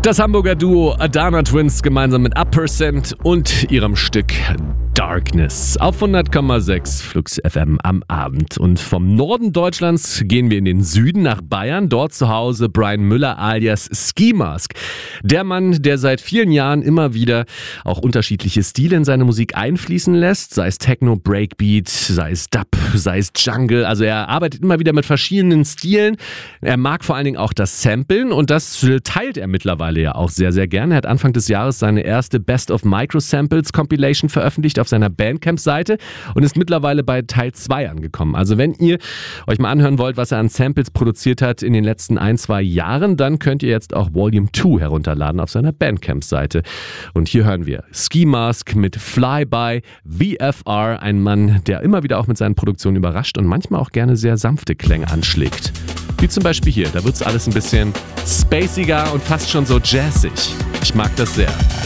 Das Hamburger Duo Adana Twins gemeinsam mit Up% und ihrem Stück Darkness auf 100,6 Flux FM am Abend. Und vom Norden Deutschlands gehen wir in den Süden nach Bayern. Dort zu Hause Brian Müller alias Ski Mask. Der Mann, der seit vielen Jahren immer wieder auch unterschiedliche Stile in seine Musik einfließen lässt. Sei es Techno, Breakbeat, sei es Dub, sei es Jungle. Also er arbeitet immer wieder mit verschiedenen Stilen. Er mag vor allen Dingen auch das Samplen und das teilt er mittlerweile ja auch sehr, sehr gerne. Er hat Anfang des Jahres seine erste Best of Micro Samples Compilation veröffentlicht auf seiner Bandcamp-Seite und ist mittlerweile bei Teil 2 angekommen. Also wenn ihr euch mal anhören wollt, was er an Samples produziert hat in den letzten 1-2 Jahren, dann könnt ihr jetzt auch Volume 2 herunterladen auf seiner Bandcamp-Seite. Und hier hören wir Ski Mask mit Flyby, VFR, ein Mann, der immer wieder auch mit seinen Produktionen überrascht und manchmal auch gerne sehr sanfte Klänge anschlägt. Wie zum Beispiel hier, da wird es alles ein bisschen spaciger und fast schon so jazzig. Ich mag das sehr.